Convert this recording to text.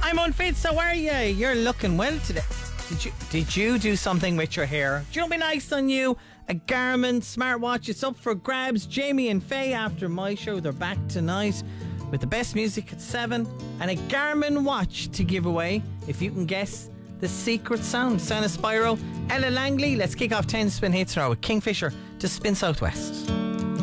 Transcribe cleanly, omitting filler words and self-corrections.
I'm unfit, so are you? You're looking well today. Did you do something with your hair? Do you know what'd be nice on you? A Garmin smartwatch. It's up for grabs. Jamie and Faye after my show, they're back tonight with the best music at 7 and a Garmin watch to give away if you can guess the secret sound. Sound of Spyro, Ella Langley. Let's kick off 10 spin hits now with Kingfisher to Spin Southwest.